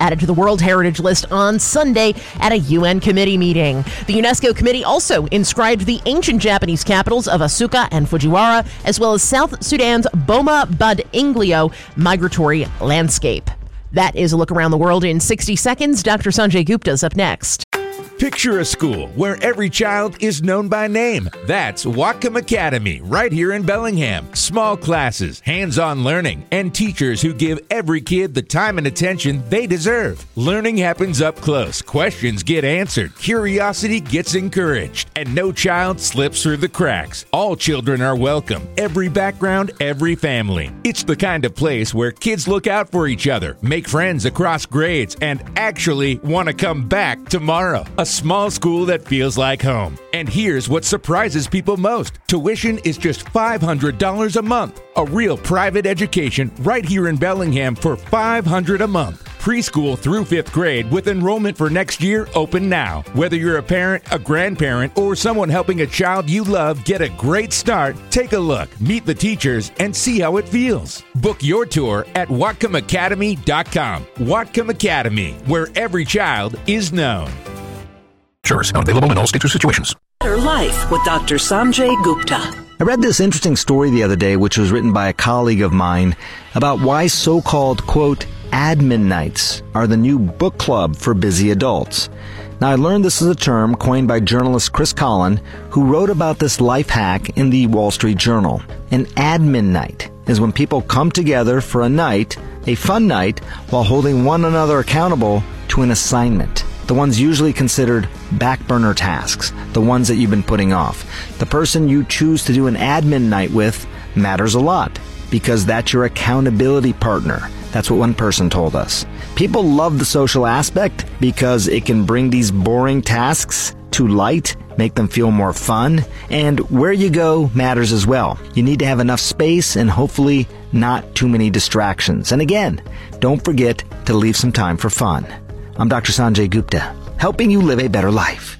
added to the World Heritage List on Sunday at a UN committee meeting. The UNESCO committee also inscribed the ancient Japanese capitals of Asuka and Fujiwara, as well as South Sudan's Boma Bud Inglio migratory landscape. That is a look around the world in 60 seconds. Dr. Sanjay Gupta is up next. Picture a school where every child is known by name. That's Whatcom Academy, right here in Bellingham. Small classes, hands-on learning, and teachers who give every kid the time and attention they deserve. Learning happens up close. Questions get answered. Curiosity gets encouraged. And no child slips through the cracks. All children are welcome. Every background, every family. It's the kind of place where kids look out for each other, make friends across grades, and actually want to come back tomorrow. A small school that feels like home. And here's what surprises people most. Tuition is just $500 a month. A real private education right here in Bellingham for $500 a month. Preschool through 5th grade with enrollment for next year open now. Whether you're a parent, a grandparent, or someone helping a child you love get a great start, take a look, meet the teachers, and see how it feels. Book your tour at WhatcomAcademy.com. Whatcom Academy, where every child is known. Insurance not available in all states or situations. Better Life with Dr. Sanjay Gupta. I read this interesting story the other day, which was written by a colleague of mine, about why so-called, quote, admin nights are the new book club for busy adults. Now, I learned this is a term coined by journalist Chris Collin, who wrote about this life hack in the Wall Street Journal. An admin night is when people come together for a night, a fun night, while holding one another accountable to an assignment. The ones usually considered back burner tasks, the ones that you've been putting off. The person you choose to do an admin night with matters a lot because that's your accountability partner. That's what one person told us. People love the social aspect because it can bring these boring tasks to light, make them feel more fun, and where you go matters as well. You need to have enough space and hopefully not too many distractions. And again, don't forget to leave some time for fun. I'm Dr. Sanjay Gupta, helping you live a better life.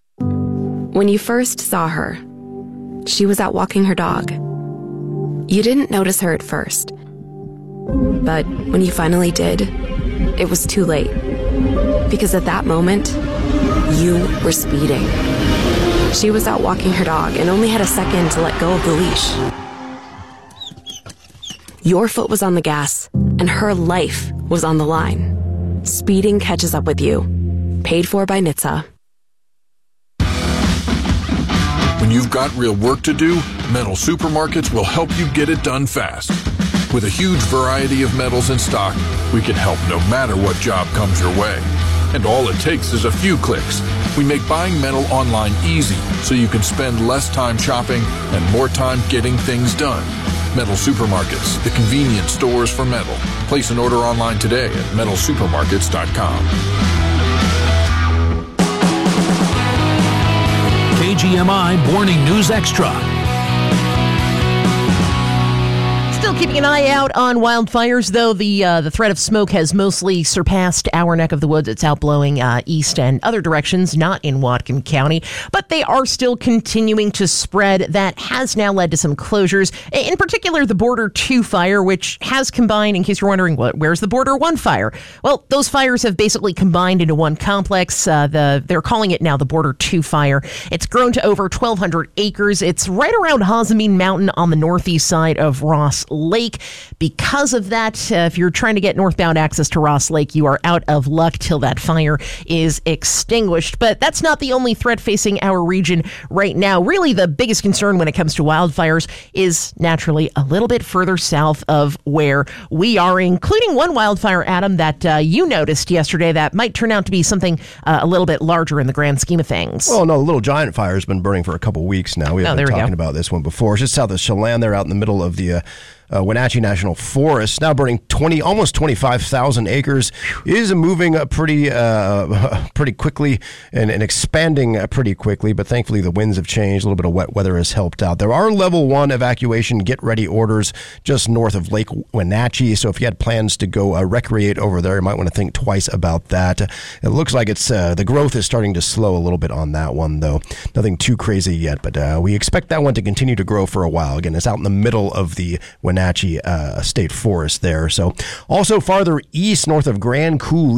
When you first saw her, she was out walking her dog. You didn't notice her at first. But when you finally did, it was too late. Because at that moment, you were speeding. She was out walking her dog and only had a second to let go of the leash. Your foot was on the gas, and her life was on the line. Speeding catches up with you. Paid for by NHTSA. When you've got real work to do, Metal Supermarkets will help you get it done fast. With a huge variety of metals in stock, we can help no matter what job comes your way. And all it takes is a few clicks. We make buying metal online easy so you can spend less time shopping and more time getting things done. Metal Supermarkets, the convenient stores for metal. Place an order online today at metalsupermarkets.com. KGMI Morning News Extra. Still keeping an eye out on wildfires, though the threat of smoke has mostly surpassed our neck of the woods. It's out blowing east and other directions, not in Whatcom County, but they are still continuing to spread. That has now led to some closures, in particular the Border 2 fire, which has combined, in case you're wondering, where's the Border 1 fire? Well, those fires have basically combined into one complex. They're calling it now the Border 2 fire. It's grown to over 1,200 acres. It's right around Hazameen Mountain on the northeast side of Ross Lake. Because of that, if you're trying to get northbound access to Ross Lake, you are out of luck till that fire is extinguished. But that's not the only threat facing our region right now. Really, the biggest concern when it comes to wildfires is naturally a little bit further south of where we are, including one wildfire, Adam, that you noticed yesterday that might turn out to be something a little bit larger in the grand scheme of things. Well, no, the Little Giant Fire has been burning for a couple weeks now. We've been talking about this one before. It's just south of Chelan. They're out in the middle of the Wenatchee National Forest, now burning almost 25,000 acres. It is moving pretty quickly and expanding pretty quickly, but thankfully the winds have changed. A little bit of wet weather has helped out. There are level 1 evacuation get-ready orders just north of Lake Wenatchee, so if you had plans to go recreate over there, you might want to think twice about that. It looks like it's the growth is starting to slow a little bit on that one, though. Nothing too crazy yet, but we expect that one to continue to grow for a while. Again, it's out in the middle of the Wenatchee State Forest there. So also farther east, north of Grand Coulee,